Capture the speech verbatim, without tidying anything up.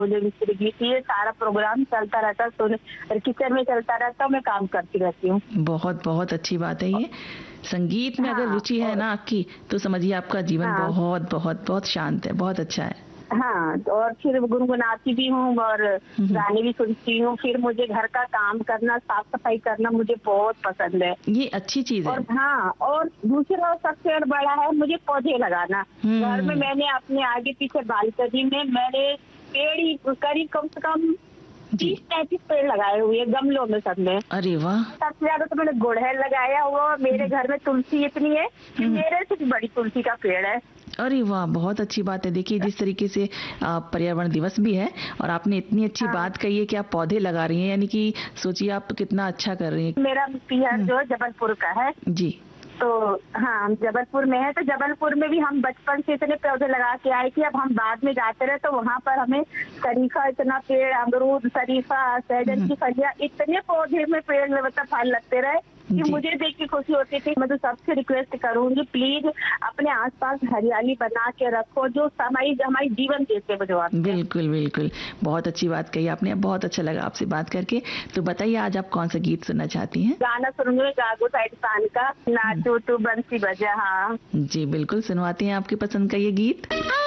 मुझे मिस्त्री गीत ये सारा प्रोग्राम चलता रहता है, सुन और किचन में चलता रहता है, मैं काम करती रहती हूँ। बहुत बहुत अच्छी बात है ये। संगीत में अगर हाँ, रुचि है और ना आपकी, तो समझिए आपका जीवन हाँ, बहुत बहुत बहुत शांत है, बहुत अच्छा है। हाँ, और फिर गुनगुनाती भी हूँ और हुँ, हुँ। गाने भी सुनती हूँ। फिर मुझे घर का काम करना, साफ-सफाई करना मुझे बहुत पसंद है। ये अच्छी चीज़ है। और हाँ, और दूसरा सबसे और बड़ा है मुझे पौधे लगाना। घर में हुँ, मैंने अपने आगे-पीछे बालकनी में मैंने पेड़ ही करीब कम से कम जी। तीस पैंतीस पेड़ लगाए हुए हैं, गमलों में सब में। अरे वाह! सबसे ज़्यादा तो मैंने गुड़हल लगाया हुआ और मेरे हुँ, घर में तुलसी इतनी है कि हुँ, हुँ। मेरे से भी बड़ी तुलसी का पेड़ है। अरे वाह! बहुत अच्छी बात है। देखिए जिस तरीके से अ, पर्यावरण दिवस भी है और आपने इतनी अच्छी हाँ, बात कही है कि आप पौधे लगा रही हैं, यानी कि सोचिए आप तो कितना अच्छा कर रही हैं। मेरा पियर हुँ, जो है जबलपुर का है। जी। तो हाँ, हम जबलपुर में है, तो जबलपुर में भी हम बचपन से इतने पौधे लगा के आए कि अब हम बाद में जाते रहे तो वहाँ पर हमें शरीफा इतना पेड़, अमरूद, शरीफा, हुँ, सहजन हुँ। की फलियाँ, इतने पौधे में पेड़ में मतलब फल लगते रहे कि जी। मुझे देख के खुशी होती थी। मैं तो सबसे रिक्वेस्ट करूंगी, प्लीज अपने आसपास हरियाली बना के रखो, जो हमारी हमारी जीवन देते बुझवाते हैं। बिल्कुल, बिल्कुल। बहुत अच्छी बात कही आपने, बहुत अच्छा लगा आपसे बात करके। तो बताइए आज आप कौन-सा गीत सुनना चाहती हैं? गाना सुनूंगी गागो साइड पान का, हुँ। नाचो तू बंसी बजा। हाँ, जी, बिल्कुल सुनवाते हैं आपकी पसंद का ये गीत।